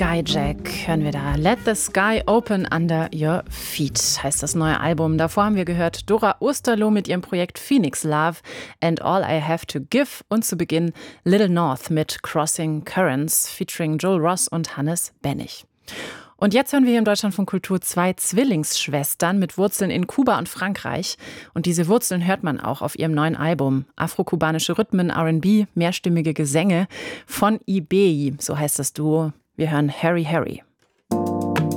Skyjack hören wir da. Let the Sky Open Under Your Feet heißt das neue Album. Davor haben wir gehört Dora Osterloh mit ihrem Projekt Phoenix Love and All I Have to Give und zu Beginn Little North mit Crossing Currents featuring Joel Ross und Hannes Bennig. Und jetzt hören wir hier im Deutschlandfunk Kultur 2 Zwillingsschwestern mit Wurzeln in Kuba und Frankreich. Und diese Wurzeln hört man auch auf ihrem neuen Album. Afrokubanische Rhythmen, R&B, mehrstimmige Gesänge von Ibei, so heißt das Duo. Wir hören Harry Harry.